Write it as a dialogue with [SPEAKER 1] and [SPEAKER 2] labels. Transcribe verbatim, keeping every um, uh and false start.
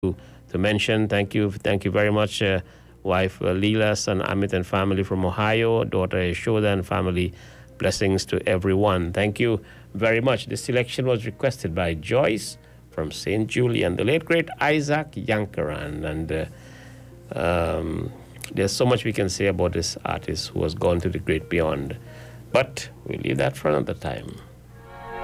[SPEAKER 1] to mention. Thank you, thank you very much, uh, wife uh, Leela, son Amit and family from Ohio, daughter Yashoda and family. Blessings to everyone. Thank you very much. This selection was requested by Joyce from Saint Julian, the late great Isaac Yankaran, and uh, um, there's so much we can say about this artist who has gone to the great beyond, but we'll leave that for another time.